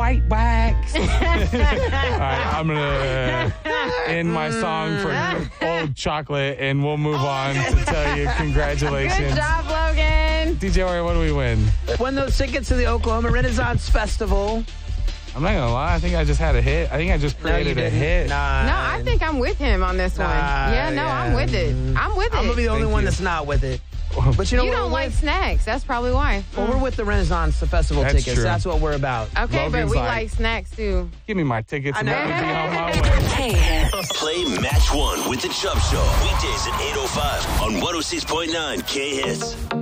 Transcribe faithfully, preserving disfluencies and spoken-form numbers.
white wax. All right, I'm going to end my song for Old Chocolate, and we'll move on to tell you congratulations. Good job, Logan. D J Warrior, what do we win? Won those tickets to the Oklahoma Renaissance Festival. I'm not going to lie. I think I just had a hit. I think I just created no, a hit. Nah. No, I think I'm with him on this Nah, one. Yeah, no, yeah. I'm with it. I'm with it. I'm going to be the only Thank one you. that's not with it. But you know you what don't we're like with? snacks. That's probably why. Well, we're with the Renaissance Festival That's tickets. true. That's what we're about. Okay, Logan's but we like- like snacks too. Give me my tickets I and know. let me be on my way. K-Hits. Play Match One with the Chubb Show. Weekdays at eight oh five on one oh six point nine K-Hits.